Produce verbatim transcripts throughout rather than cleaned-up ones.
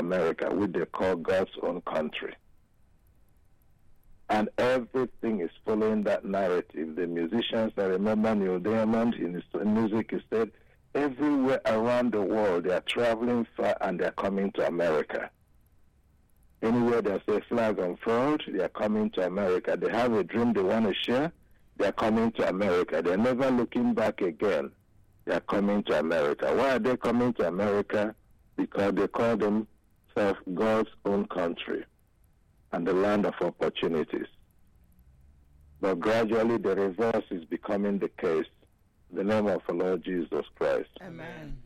America, which they call God's own country. And everything is following that narrative. The musicians, I remember Neil Diamond in his music, he said, everywhere around the world, they are traveling far and they are coming to America. Anywhere there's a flag unfurled, they are coming to America. They have a dream they want to share, they are coming to America. They're never looking back again. They are coming to America. Why are they coming to America? Because they call themselves God's own country and the land of opportunities. But gradually the reverse is becoming the case. In the name of the Lord Jesus Christ. Amen.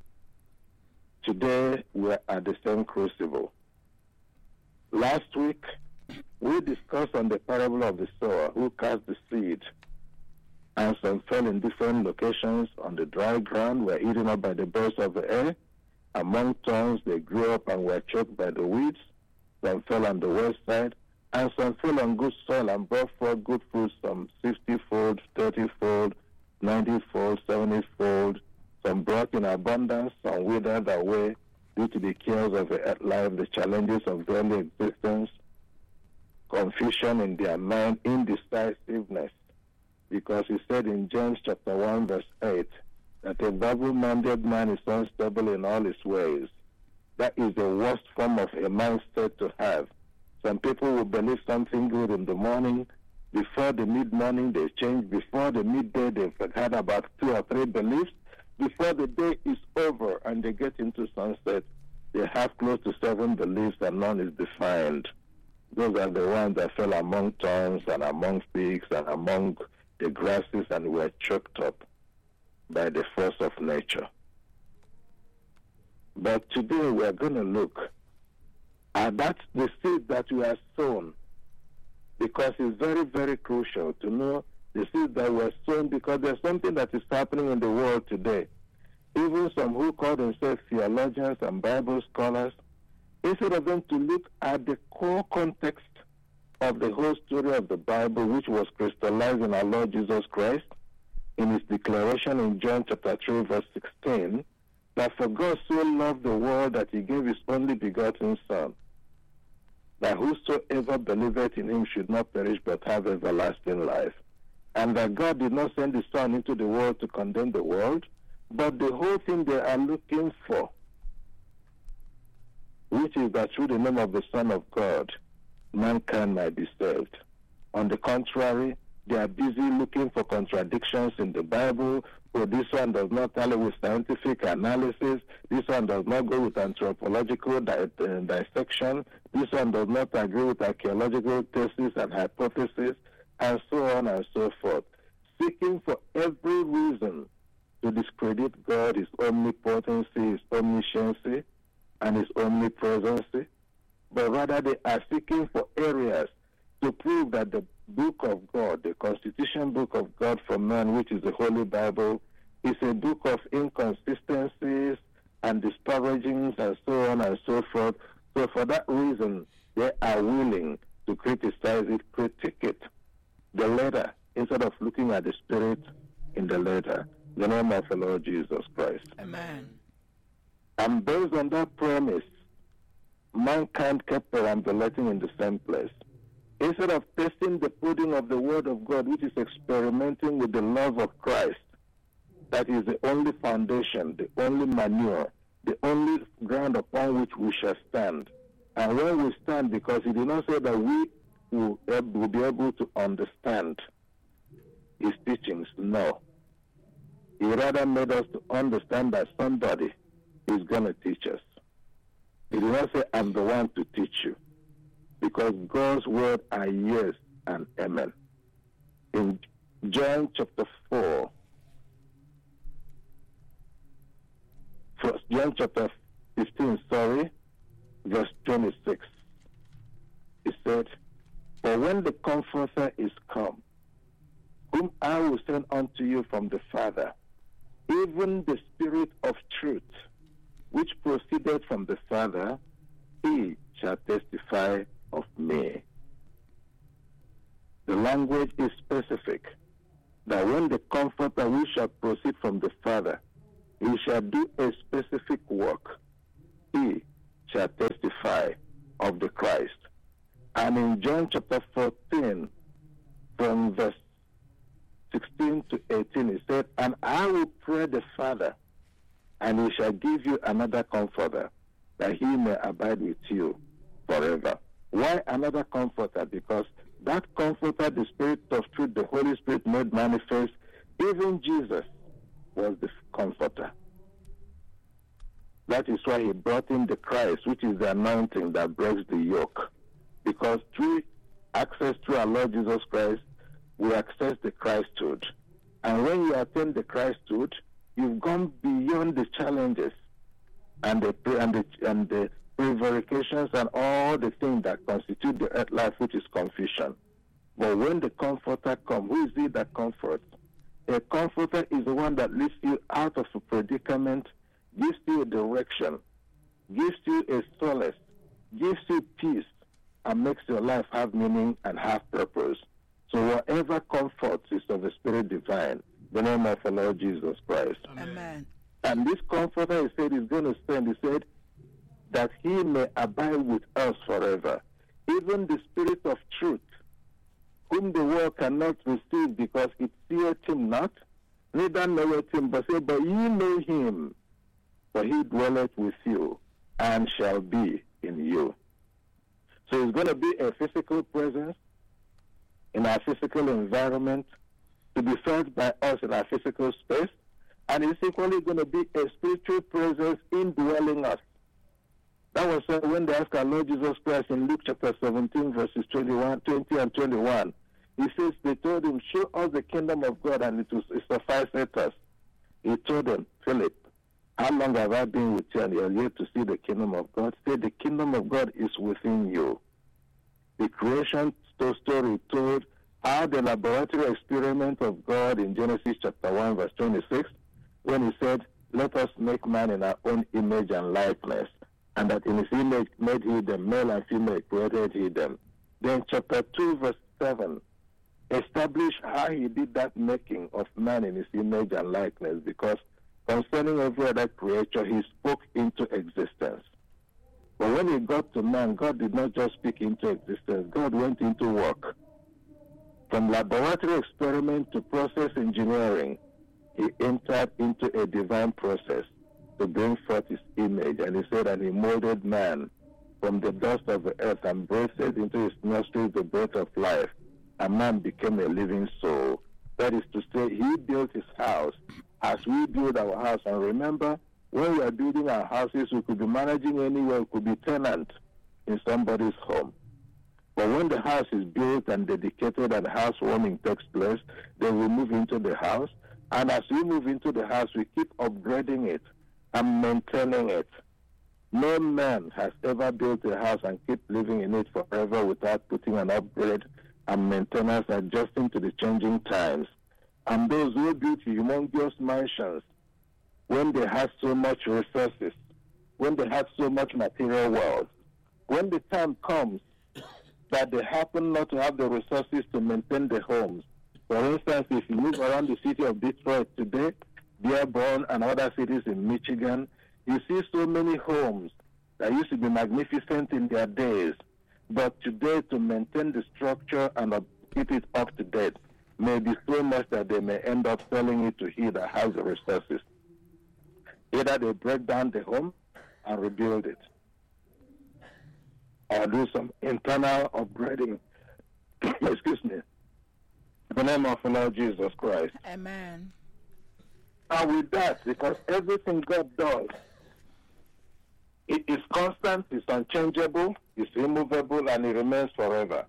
Today we are at the same crucible. Last week we discussed on the parable of the sower who cast the seed, and some fell in different locations on the dry ground, were eaten up by the birds of the air. Among thorns they grew up and were choked by the weeds. Some fell on the west side, and some fell on good soil and brought forth good fruit, some sixty-fold, thirty-fold, ninety-fold, seventy-fold. Some brought in abundance, some withered away due to the cares of the earth life, the challenges of daily existence, confusion in their mind, indecisiveness. Because he said in James chapter one, verse eight, that a double-minded man is unstable in all his ways. That is the worst form of a mindset to have. Some people will believe something good in the morning. Before the mid-morning, they change. Before the midday, they've had about two or three beliefs. Before the day is over and they get into sunset, they have close to seven beliefs and none is defined. Those are the ones that fell among thorns and among figs and among the grasses and were choked up by the force of nature. But today we are going to look at that, the seed that we are sown, because it's very, very crucial to know the seeds that were sown, because there's something that is happening in the world today. Even some who call themselves theologians and Bible scholars, instead of them to look at the core context of the whole story of the Bible, which was crystallized in our Lord Jesus Christ, in his declaration in John chapter three, verse sixteen, that for God so loved the world that he gave his only begotten Son, that whosoever believeth in him should not perish but have everlasting life. And that God did not send his Son into the world to condemn the world, but the whole thing they are looking for, which is that through the name of the Son of God, mankind might be saved. On the contrary, they are busy looking for contradictions in the Bible. Oh, this one does not tally with scientific analysis. This one does not go with anthropological di- uh, dissection. This one does not agree with archaeological thesis and hypothesis, and so on and so forth. Seeking for every reason to discredit God, his omnipotency, his omnisciency, and his omnipresence. But rather they are seeking for areas to prove that the book of God, the constitution book of God for man, which is the Holy Bible, is a book of inconsistencies and disparagings and so on and so forth. So for that reason, they are willing to criticize it, critique it, the letter, instead of looking at the spirit in the letter. In the name of the Lord Jesus Christ. Amen. And based on that premise, mankind kept perambulating in the same place. Instead of tasting the pudding of the Word of God, which is experimenting with the love of Christ, that is the only foundation, the only manure, the only ground upon which we shall stand. And when we stand, because he did not say that we will, will be able to understand his teachings, no. He rather made us to understand that somebody is going to teach us. He did not say, I'm the one to teach you. Because God's word are yes and amen. In John chapter four, first John chapter fifteen, sorry, verse twenty-six, he said, for when the Comforter is come, whom I will send unto you from the Father, even the Spirit of truth, which proceeded from the Father, he shall testify of me. The language is specific, that when the Comforter which shall proceed from the Father, he shall do a specific work. He shall testify of the Christ. And in John chapter fourteen, from verse sixteen to eighteen, he said, and I will pray the Father, and he shall give you another comforter, that he may abide with you forever. Why another comforter? Because that comforter, the Spirit of truth, the Holy Spirit made manifest, even Jesus was the comforter. That is why he brought in the Christ, which is the anointing that breaks the yoke. Because through access to our Lord Jesus Christ, we access the Christhood. And when you attain the Christhood, you've gone beyond the challenges and the and the, and the prevarications and all the things that constitute the earth life, which is confusion. But when the Comforter comes, who is it that comforts? A comforter is the one that lifts you out of a predicament, gives you a direction, gives you a solace, gives you peace, and makes your life have meaning and have purpose. So whatever comforts is of the Spirit divine, the name of the Lord Jesus Christ. Amen. And this comforter, he said, is going to stand, he said, that he may abide with us forever. Even the Spirit of truth, whom the world cannot receive because it seeth him not, neither knoweth him, but say, but ye know him, for he dwelleth with you and shall be in you. So it's going to be a physical presence in our physical environment, to be felt by us in our physical space, and it's equally going to be a spiritual presence indwelling us. That was uh, when they asked our Lord Jesus Christ in Luke chapter seventeen, verses twenty-one, twenty and twenty-one. He says, they told him, show us the kingdom of God, and it, was, it sufficeth us. He told them, Philip, how long have I been with you, and you are yet to see the kingdom of God? Say, the kingdom of God is within you. The creation story told how the laboratory experiment of God in Genesis chapter one, verse twenty-six, when he said, let us make man in our own image and likeness, and that in his image made he them, male and female created he them. Then chapter two, verse seven, established how he did that making of man in his image and likeness, because concerning every other creature, he spoke into existence. But when he got to man, God did not just speak into existence. God went into work. From laboratory experiment to process engineering, he entered into a divine process to bring forth his image. And he said, and he molded man from the dust of the earth and breathed into his nostrils the breath of life. And man became a living soul. That is to say, he built his house as we build our house. And remember, when we are building our houses, we could be managing anywhere, we could be tenant in somebody's home. But when the house is built and dedicated and housewarming takes place, then we move into the house. And as we move into the house, we keep upgrading it and maintaining it. No man has ever built a house and keep living in it forever without putting an upgrade and maintenance, adjusting to the changing times. And those who built humongous mansions, when they have so much resources, when they have so much material wealth, when the time comes that they happen not to have the resources to maintain the homes. For instance, if you move around the city of Detroit today, Dearborn and other cities in Michigan, you see so many homes that used to be magnificent in their days, but today to maintain the structure and keep it up to date may be so much that they may end up selling it to he that has the resources. Either they break down the home and rebuild it, or do some internal upgrading. Excuse me. In the name of the Lord Jesus Christ. Amen. And with that, because everything God does, it is constant, it's unchangeable, it's immovable, and it remains forever.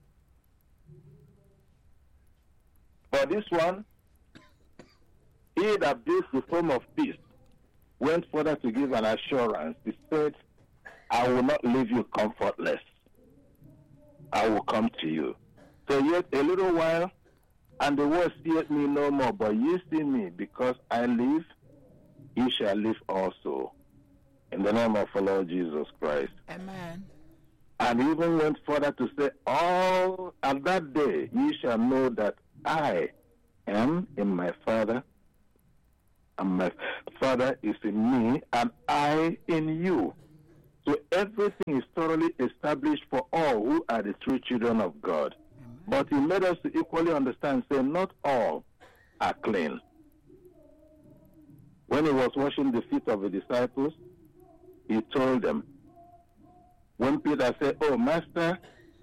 But this one, he that builds the home of peace went further to give an assurance. He said, I will not leave you comfortless. I will come to you. So yet a little while, and the world seeth me no more, but ye see me, because I live, ye shall live also. In the name of the Lord Jesus Christ. Amen. And he even went further to say, all at that day ye shall know that I am in my Father, and my Father is in me, and I in you. So everything is thoroughly established for all who are the true children of God. Amen. But he made us to equally understand, say, not all are clean. When he was washing the feet of the disciples, he told them, when Peter said, oh, Master,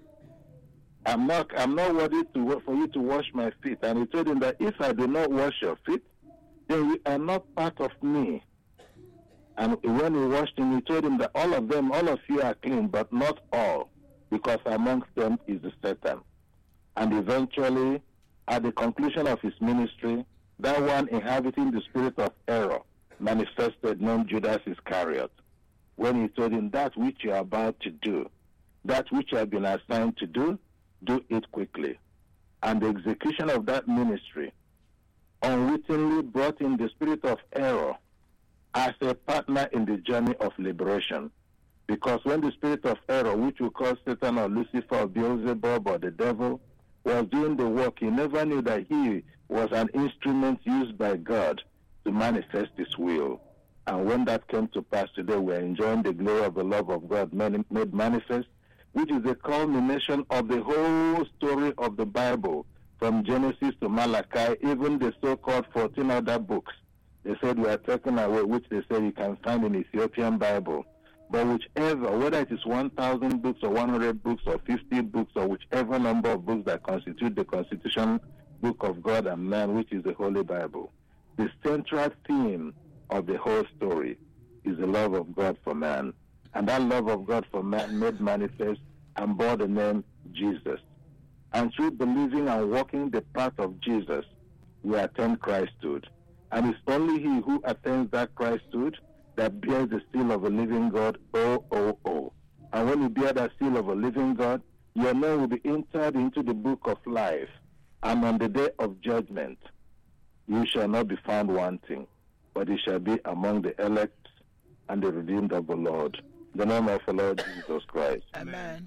I'm not, I'm not worthy to, for you to wash my feet. And he told him that if I do not wash your feet, then you are not part of me. And when he washed him, he told him that all of them, all of you are clean, but not all, because amongst them is the Satan. And eventually, at the conclusion of his ministry, that one inhabiting the spirit of error manifested, named Judas Iscariot, when he told him, that which you are about to do, that which you have been assigned to do, do it quickly. And the execution of that ministry unwittingly brought in the spirit of error as a partner in the journey of liberation. Because when the spirit of error, which we call Satan or Lucifer or Beelzebub or the devil, was doing the work, he never knew that he was an instrument used by God to manifest his will. And when that came to pass today, we are enjoying the glory of the love of God made manifest, which is the culmination of the whole story of the Bible, from Genesis to Malachi, even the so-called fourteen other books. They said we are taken away, which they say you can find in Ethiopian Bible. But whichever, whether it is one thousand books or one hundred books or fifty books or whichever number of books that constitute the Constitution Book of God and Man, which is the Holy Bible, the central theme of the whole story is the love of God for man. And that love of God for man made manifest and bore the name Jesus. And through believing and walking the path of Jesus, we attain Christhood. And it's only he who attains that Christhood that bears the seal of a living God, O O O. And when you bear that seal of a living God, your name will be entered into the book of life. And on the day of judgment, you shall not be found wanting, but you shall be among the elect and the redeemed of the Lord. In the name of the Lord Jesus Christ. Amen.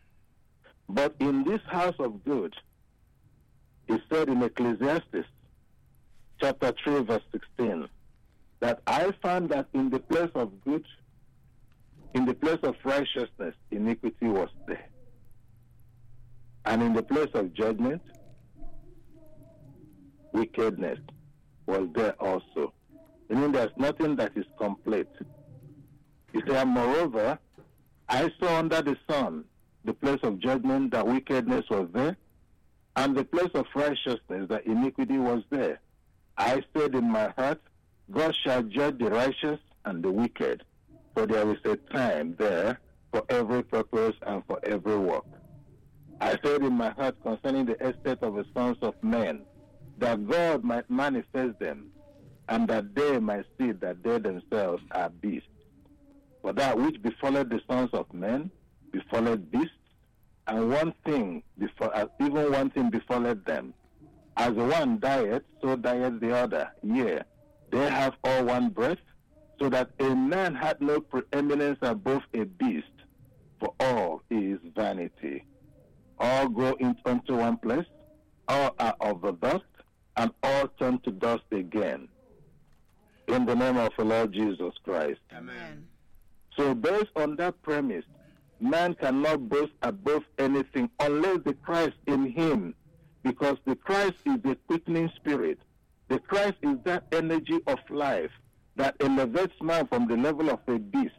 But in this house of good, it said in Ecclesiastes, chapter three, verse sixteen, that I found that in the place of good, in the place of righteousness, iniquity was there. And in the place of judgment, wickedness was there also. Meaning there's nothing that is complete. He said, moreover, I saw under the sun the place of judgment that wickedness was there, and the place of righteousness that iniquity was there. I said in my heart, God shall judge the righteous and the wicked, for there is a time there for every purpose and for every work. I said in my heart concerning the estate of the sons of men, that God might manifest them, and that they might see that they themselves are beasts. For that which befalleth the sons of men befalleth beasts, and one thing, befall, even one thing befalleth them. As the one dieth, so dieth the other. Yea, they have all one breath, so that a man had no preeminence above a beast, for all is vanity. All go in, unto one place, all are of the dust, and all turn to dust again. In the name of the Lord Jesus Christ. Amen. So based on that premise, man cannot boast above anything unless the Christ in him, because the Christ is the quickening spirit. The Christ is that energy of life that elevates man from the level of a beast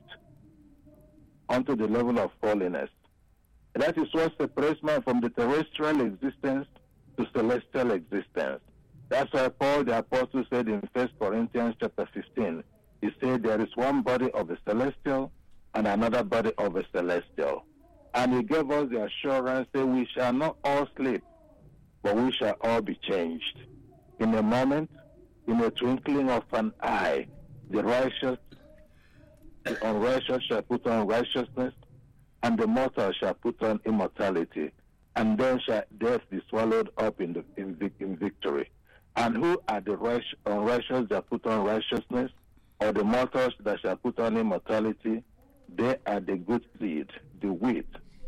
onto the level of holiness. That is what separates man from the terrestrial existence to celestial existence. That's why Paul the Apostle said in First Corinthians chapter fifteen, he said there is one body of the celestial and another body of the celestial. And he gave us the assurance that we shall not all sleep, but we shall all be changed. In a moment, in a twinkling of an eye, the righteous, the unrighteous shall put on righteousness, and the mortal shall put on immortality. And then shall death be swallowed up in, the, in, in victory. And who are the right, unrighteous that put on righteousness, or the mortals that shall put on immortality? They are the good seed, the wheat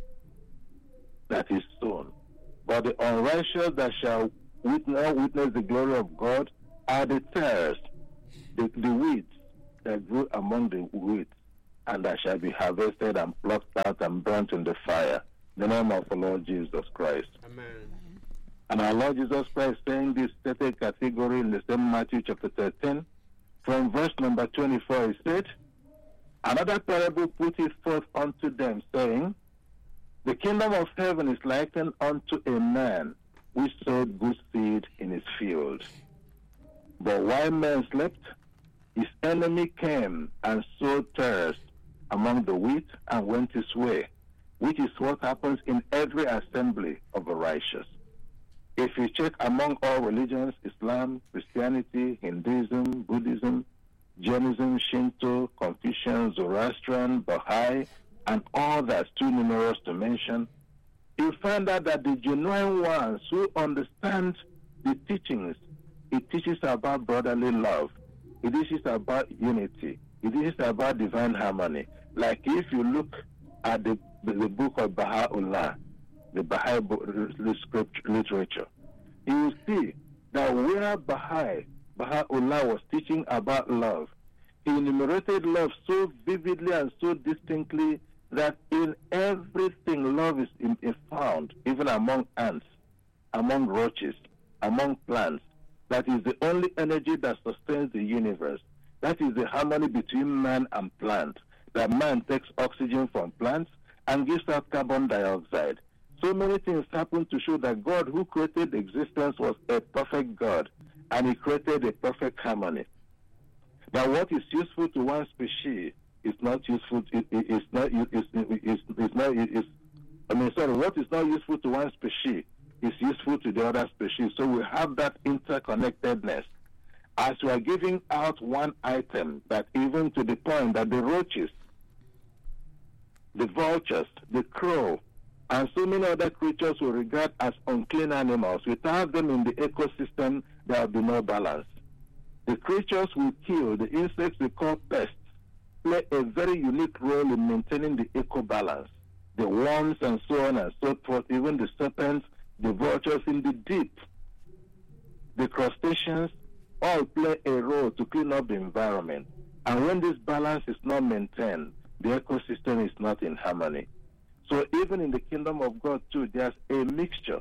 that is sown. But the unrighteous that shall witness, witness the glory of God are the tares, the, the weeds that grew among the wheat. and that shall be harvested and plucked out and burnt in the fire. In the name of the Lord Jesus Christ. Amen. And our Lord Jesus Christ saying this stated category in the same Matthew chapter thirteen, from verse number twenty-four, he said, another parable put it forth unto them, saying, the kingdom of heaven is likened unto a man which sowed good seed in his field. But while men slept, his enemy came and sowed tares among the wheat and went his way, which is what happens in every assembly of the righteous. If you check among all religions, Islam, Christianity, Hinduism, Buddhism, Jainism, Shinto, Confucian, Zoroastrian, Baha'i, and all that's too numerous to mention, you find out that the genuine ones who understand the teachings, it teaches about brotherly love, it teaches about unity, it teaches about divine harmony. Like if you look at the, the, the book of Baha'u'llah, the Baha'i literature, you will see that where Baha'i, Baha'u'llah was teaching about love, he enumerated love so vividly and so distinctly that in everything love is, in, is found, even among ants, among roaches, among plants. That is the only energy that sustains the universe. That is the harmony between man and plant. That man takes oxygen from plants and gives out carbon dioxide. So many things happen to show that God who created existence was a perfect God, and he created a perfect harmony. Now what is useful to one species is not useful, it, it, it's not, it's, it's, it's not, it's, I mean, sorry, what is not useful to one species is useful to the other species. So we have that interconnectedness. As we are giving out one item, that even to the point that the roaches, the vultures, the crow, and so many other creatures we regard as unclean animals, without them in the ecosystem, there will be no balance. The creatures we kill, the insects we call pests, play a very unique role in maintaining the eco-balance. The worms and so on and so forth, even the serpents, the vultures in the deep, the crustaceans, all play a role to clean up the environment. And when this balance is not maintained, the ecosystem is not in harmony. So even in the kingdom of God too, there's a mixture.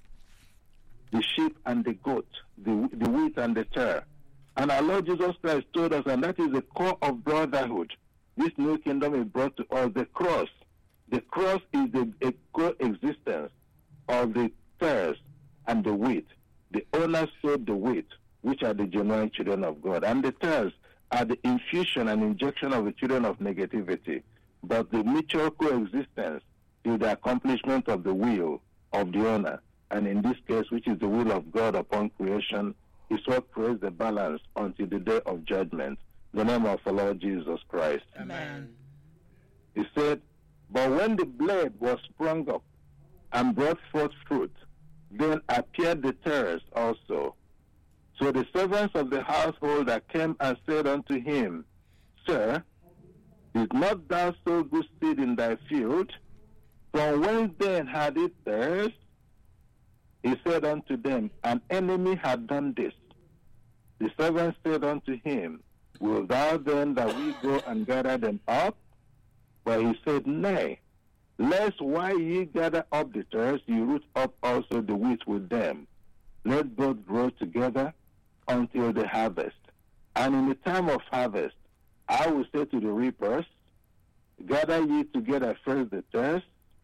The sheep and the goat, the, the wheat and the tare. And our Lord Jesus Christ told us, and that is the core of brotherhood. This new kingdom is brought to us, the cross. The cross is the a coexistence of the tares and the wheat. The owners sowed the wheat, which are the genuine children of God. And the tares are the infusion and injection of the children of negativity. But the mutual coexistence is the accomplishment of the will of the owner. And in this case, which is the will of God upon creation, is what creates the balance until the day of judgment. In the name of the Lord Jesus Christ. Amen. He said, but when the blade was sprung up and brought forth fruit, then appeared the tares also. So the servants of the household that came and said unto him, Sir, did not thou sow good seed in thy field? From whence then had it tares? He said unto them, An enemy had done this. The servants said unto him, Wilt thou then that we go and gather them up? But he said, Nay, lest while ye gather up the tares, ye root up also the wheat with them. Let both grow together until the harvest. And in the time of harvest, I will say to the reapers, Gather ye together first the tares,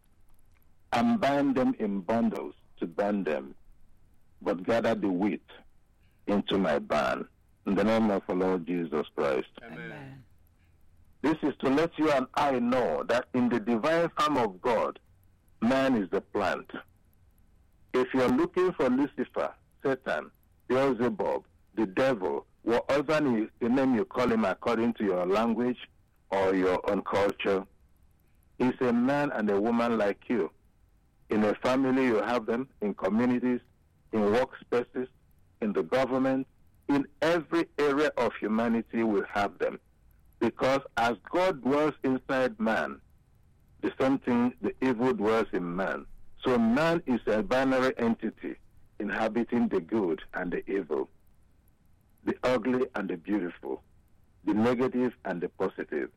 and bind them in bundles to burn them, but gather the wheat into my barn. In the name of the Lord Jesus Christ. Amen. This is to let you and I know that in the divine farm of God, man is the plant. If you're looking for Lucifer, Satan, Beelzebub, the devil, whatever the name you call him according to your language or your own culture, is a man and a woman like you. In a family, you have them, in communities, in workspaces, in the government, in every area of humanity we have them. Because as God dwells inside man, the same thing, the evil dwells in man. So man is a binary entity inhabiting the good and the evil, the ugly and the beautiful, the negative and the positive.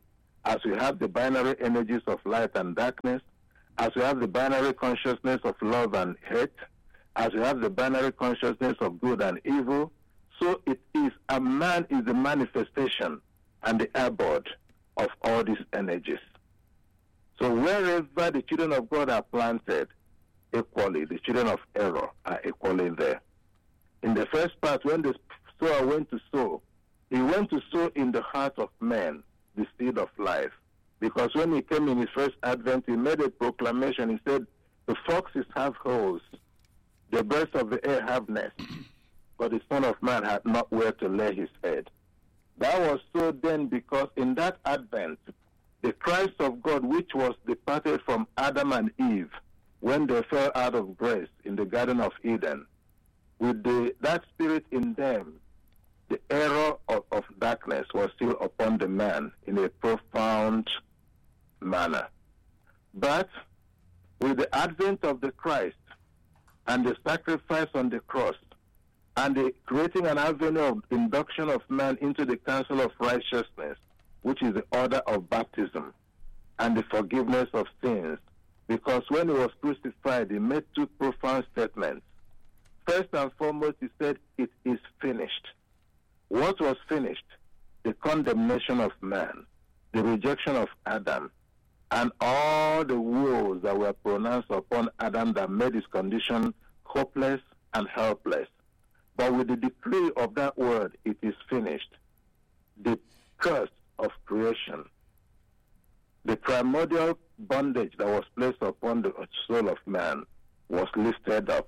as we have the binary energies of light and darkness, as we have the binary consciousness of love and hate, as we have the binary consciousness of good and evil, so it is. A man is the manifestation and the abode of all these energies. So wherever the children of God are planted, equally, the children of error are equally there. In the first part, when the sower went to sow, he went to sow in the heart of man the seed of life. Because when he came in his first advent, he made a proclamation. He said, the foxes have holes, the birds of the air have nests, but the Son of Man had not where to lay his head. That was so then because in that advent, the Christ of God, which was departed from Adam and Eve when they fell out of grace in the Garden of Eden, with the, that spirit in them, the error of, of darkness was still upon the man in a profound manner. But with the advent of the Christ and the sacrifice on the cross and the creating an avenue of induction of man into the counsel of righteousness, which is the order of baptism and the forgiveness of sins, because when he was crucified, he made two profound statements. First and foremost, he said, it is finished. What was finished? The condemnation of man, the rejection of Adam, and all the woes that were pronounced upon Adam that made his condition hopeless and helpless. But with the decree of that word, it is finished. The curse of creation, the primordial bondage that was placed upon the soul of man was lifted up.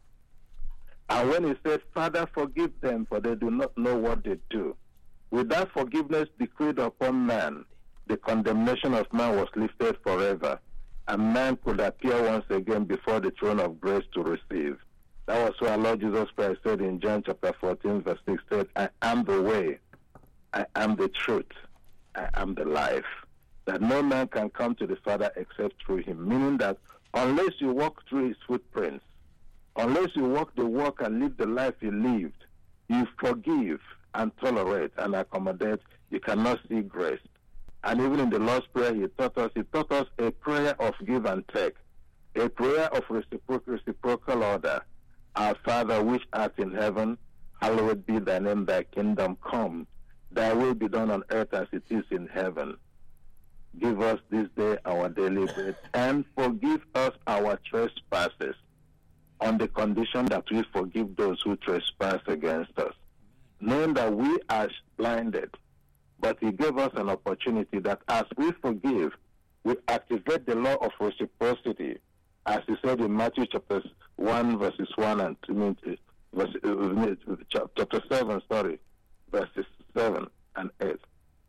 And when he said, Father, forgive them, for they do not know what they do, with that forgiveness decreed upon man, the condemnation of man was lifted forever, and man could appear once again before the throne of grace to receive. That was why our Lord Jesus Christ said in John chapter fourteen, verse six, said, I am the way, I am the truth, I am the life, that no man can come to the Father except through him. Meaning that unless you walk through his footprints, unless you walk the walk and live the life he lived, you forgive and tolerate and accommodate, you cannot see grace. And even in the Lord's Prayer, he taught us, he taught us a prayer of give and take, a prayer of reciprocal, reciprocal order. Our Father, which art in heaven, hallowed be thy name, thy kingdom come. Thy will be done on earth as it is in heaven. Give us this day our daily bread, and forgive us our trespasses, on the condition that we forgive those who trespass against us. Knowing that we are blinded, but he gave us an opportunity that as we forgive, we activate the law of reciprocity, as he said in Matthew chapter one, verses one and two, verse, uh, chapter seven, sorry, verses seven and eight.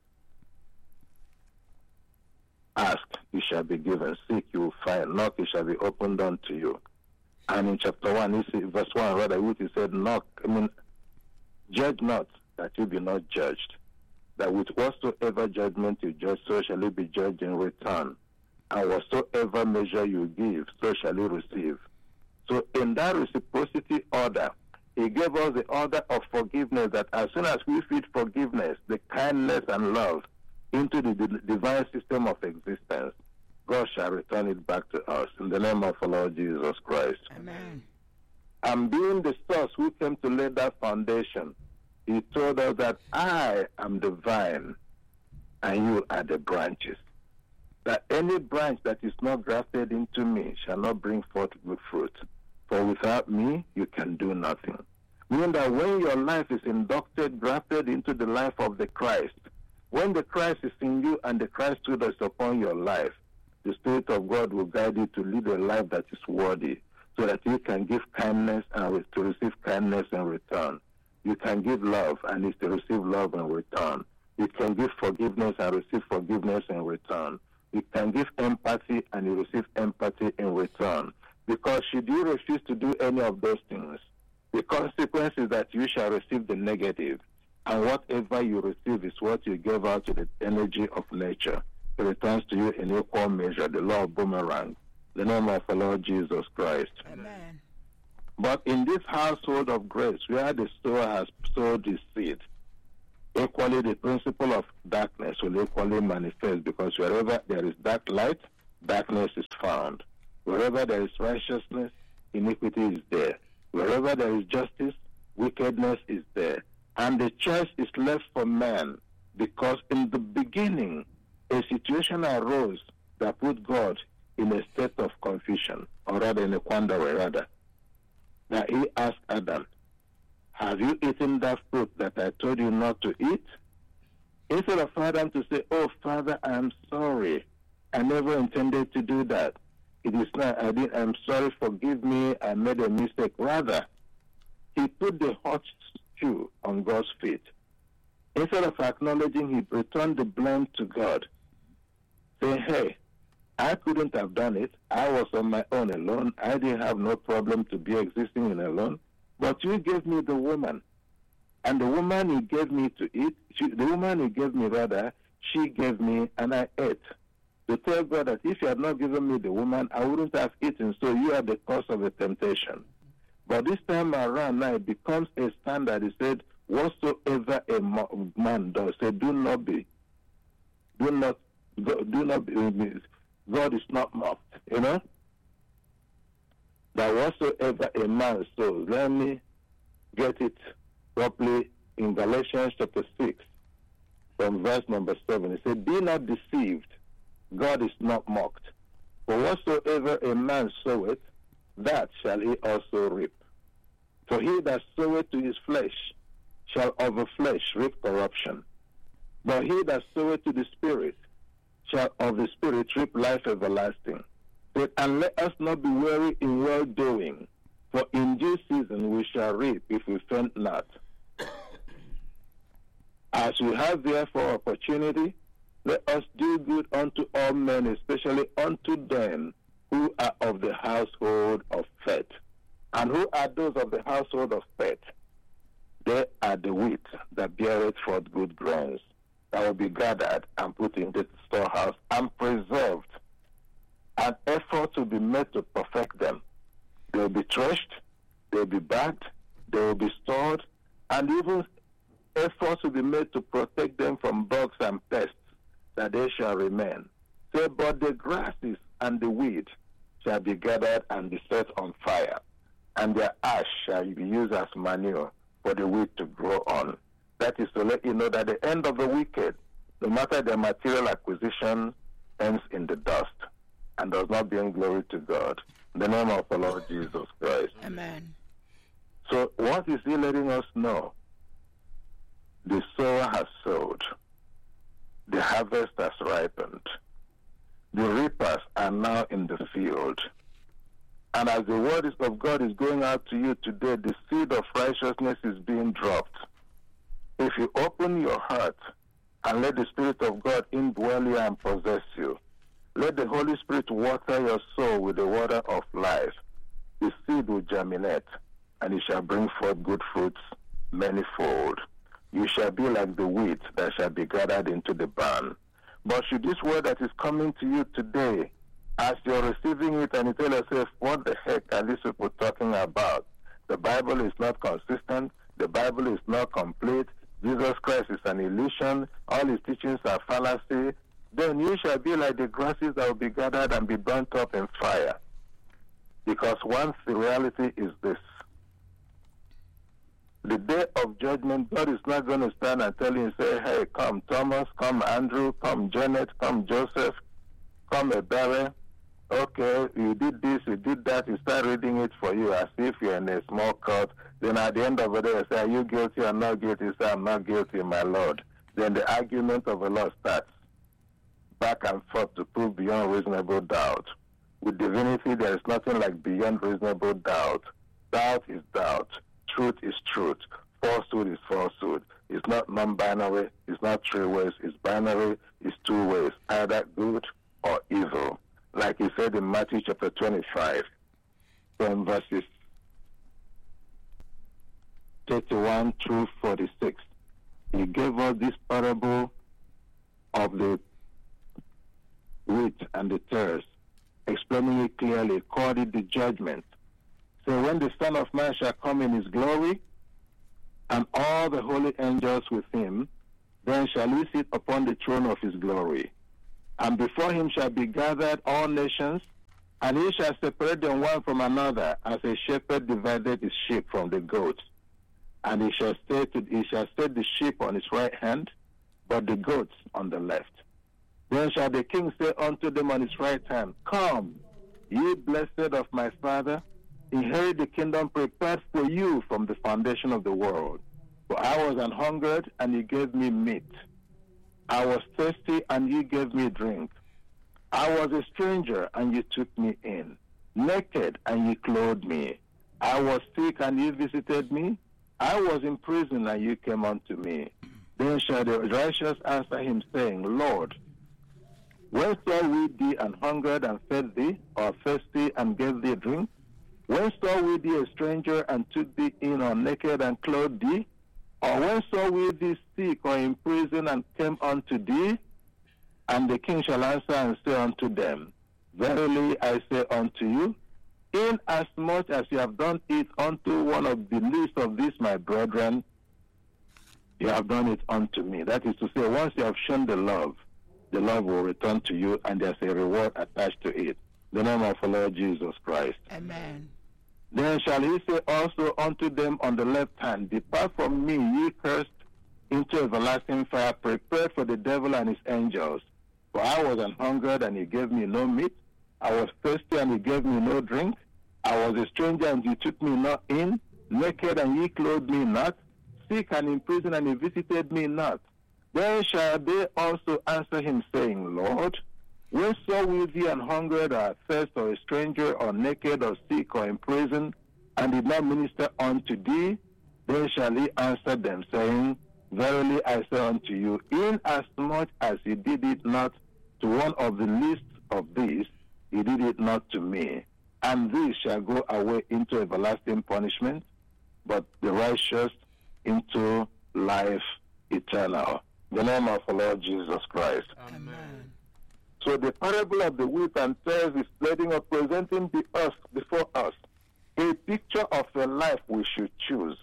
Ask, you shall be given. Seek, you will find. Knock, it shall be opened unto you. And in chapter one, he said, verse one, rather, which he said, knock, I mean, judge not, that you be not judged. That with whatsoever judgment you judge, so shall you be judged in return. And whatsoever measure you give, so shall you receive. So in that reciprocity order, he gave us the order of forgiveness, that as soon as we feed forgiveness, the kindness and love into the divine system of existence, God shall return it back to us. In the name of our Lord Jesus Christ. Amen. And being the source who came to lay that foundation, he told us that I am the vine and you are the branches. That any branch that is not grafted into me shall not bring forth good fruit. For without me, you can do nothing. Meaning that when your life is inducted, grafted into the life of the Christ, when the Christ is in you and the Christ is upon your life, the Spirit of God will guide you to lead a life that is worthy, so that you can give kindness and to receive kindness in return. You can give love and is to receive love in return. You can give forgiveness and receive forgiveness in return. You can give empathy and you receive empathy in return. Because should you refuse to do any of those things, the consequence is that you shall receive the negative. And whatever you receive is what you give out to the energy of nature. It returns to you in equal measure, the law of boomerang. The name of the Lord Jesus Christ. Amen. But in this household of grace, where the sower has sowed his seed, Equally, the principle of darkness will equally manifest, because wherever there is dark light, darkness is found. Wherever there is righteousness, iniquity is there. Wherever there is justice, wickedness is there. And the choice is left for man, because in the beginning, a situation arose that put God in a state of confusion, or rather in a quandary, rather. That he asked Adam, have you eaten that fruit that I told you not to eat? Instead of Adam to say, oh, Father, I'm sorry. I never intended to do that. It is not, I did, I'm sorry, forgive me, I made a mistake. Rather, he put the hot shoe on God's feet. Instead of acknowledging, he returned the blame to God, saying, hey, I couldn't have done it. I was on my own alone. I didn't have no problem to be existing in alone. But you gave me the woman. And the woman you gave me to eat, she, the woman you gave me, rather, she gave me, and I ate. To tell God that if you had not given me the woman, I wouldn't have eaten. So you are the cause of the temptation. But this time around, now it becomes a standard. He said, whatsoever a man does, say, do not be, do not, do not be, God is not mocked, you know? That whatsoever a man sows, let me get it properly in Galatians chapter six, from verse number seven. It said, be not deceived, God is not mocked. For whatsoever a man soweth, that shall he also reap. For he that soweth to his flesh shall of the flesh reap corruption. But he that soweth to the Spirit shall of the Spirit reap life everlasting. But, and let us not be weary in well-doing, for in due season we shall reap if we faint not. As we have therefore opportunity, let us do good unto all men, especially unto them who are of the household of faith. And who are those of the household of faith? They are the wheat that beareth forth good grains, that will be gathered and put into the storehouse and preserved. An effort to be made to perfect them. They will be threshed, they will be bagged, they will be stored, and even efforts will be made to protect them from bugs and pests, that they shall remain. Say, but the grasses and the weed shall be gathered and be set on fire, and their ash shall be used as manure for the wheat to grow on. That is to let you know that the end of the wicked, no matter their material acquisition, ends in the dust and does not bring glory to God. In the name of the Lord Jesus Christ. Amen. So what is he letting us know? The sower has sowed. The harvest has ripened. The reapers are now in the field. And as the word of God is going out to you today, the seed of righteousness is being dropped. If you open your heart and let the Spirit of God indwell you and possess you, let the Holy Spirit water your soul with the water of life, the seed will germinate, and it shall bring forth good fruits manifold. You shall be like the wheat that shall be gathered into the barn. But should this word that is coming to you today, as you're receiving it and you tell yourself, what the heck are these people talking about? The Bible is not consistent. The Bible is not complete. Jesus Christ is an illusion. All his teachings are fallacy. Then you shall be like the grasses that will be gathered and be burnt up in fire. Because once the reality is this, the day of judgment, God is not going to stand and tell you and say, hey, come Thomas, come Andrew, come Janet, come Joseph, come Ebere. Okay, you did this, you did that, you start reading it for you as if you're in a small court. Then at the end of the day, you say, are you guilty or not guilty? You say, I'm not guilty, my Lord. Then the argument of the law starts back and forth to prove beyond reasonable doubt. With divinity, there is nothing like beyond reasonable doubt. Doubt is doubt. Truth is truth. Falsehood is falsehood. It's not non-binary. It's not three ways. It's binary. It's two ways, either good or evil. Like he said in Matthew chapter twenty-five, from verses thirty-one through forty-six. He gave us this parable of the wheat and the tares, explaining it clearly, called it the judgment. So when the Son of Man shall come in his glory, and all the holy angels with him, Then shall he sit upon the throne of his glory. And before him shall be gathered all nations, and he shall separate them one from another, as a shepherd divided his sheep from the goats. And he shall set to, he shall set the sheep on his right hand, but the goats on the left. Then shall the king say unto them on his right hand, Come, ye blessed of my Father, inherit the kingdom prepared for you from the foundation of the world. For I was an hungered, and ye gave me meat. I was thirsty, and ye gave me drink. I was a stranger, and ye took me in. Naked, and ye clothed me. I was sick, and ye visited me. I was in prison, and ye came unto me. Then shall the righteous answer him, saying, Lord, when saw we thee an hungered, and fed thee, or thirsty, and gave thee drink? When saw we thee a stranger, and took thee in, or naked, and clothed thee? Or when saw we thee sick, or in prison, and came unto thee? And the king shall answer and say unto them, Verily I say unto you, inasmuch as you have done it unto one of the least of these my brethren, you have done it unto me. That is to say, once you have shown the love, the love will return to you, and there's a reward attached to it. In the name of the Lord Jesus Christ. Amen. Then shall he say also unto them on the left hand, Depart from me, ye cursed, into everlasting fire, prepared for the devil and his angels. For I was an hungered, and he gave me no meat. I was thirsty, and he gave me no drink. I was a stranger, and he took me not in. Naked, and ye clothed me not. Sick and in prison, and he visited me not. Then shall they also answer him, saying, Lord, when saw we thee an hungered, or athirst, or a stranger, or naked, or sick, or in prison, and did not minister unto thee? Then shall he answer them, saying, Verily I say unto you, inasmuch as ye did it not to one of the least of these, ye did it not to me. And these shall go away into everlasting punishment, but the righteous into life eternal. In the name of the Lord Jesus Christ. Amen. So the parable of the wheat and tares is letting us presenting the us before us a picture of a life we should choose.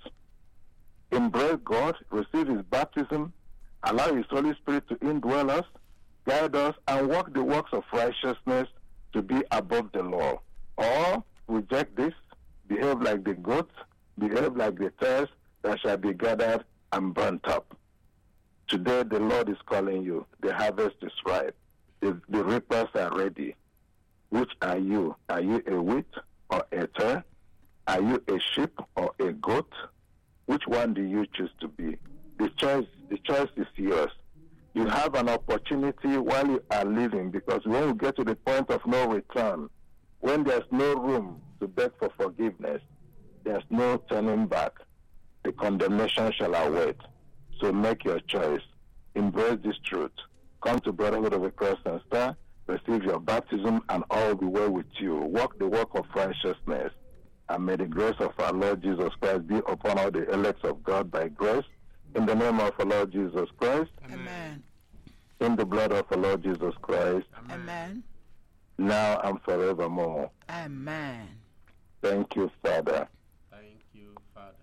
Embrace God, receive his baptism, allow his Holy Spirit to indwell us, guide us, and work the works of righteousness to be above the law. Or reject this, behave like the goats, behave like the tares that shall be gathered and burnt up. Today the Lord is calling you. The harvest is ripe. The, the reapers are ready. Which are you? Are you a wheat or a tare? Are you a sheep or a goat? Which one do you choose to be? The choice, the choice is yours. You have an opportunity while you are living, because when you get to the point of no return, when there's no room to beg for forgiveness, there's no turning back. The condemnation shall await. So make your choice. Embrace this truth. Come to Brotherhood of the Cross and Star, receive your baptism, and all will be well with you. Walk the work of righteousness. And may the grace of our Lord Jesus Christ be upon all the elects of God by grace. In the name of our Lord Jesus Christ. Amen. In the blood of our Lord Jesus Christ. Amen. Now and forevermore. Amen. Thank you, Father. Thank you, Father.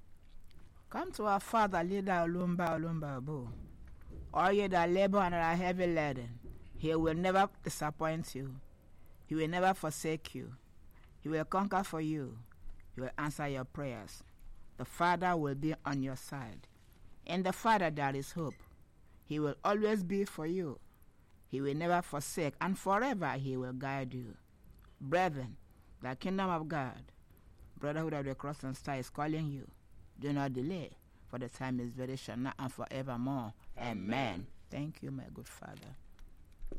Come to our Father, leader Olumba Olumba Bo. All ye that labor and are heavy laden, he will never disappoint you. He will never forsake you. He will conquer for you. He will answer your prayers. The Father will be on your side. In the Father there is hope. He will always be for you. He will never forsake, and forever he will guide you. Brethren, the kingdom of God, Brotherhood of the Cross and Star is calling you. Do not delay, for the time is very short now and forevermore. Amen. Amen. Thank you, my good Father.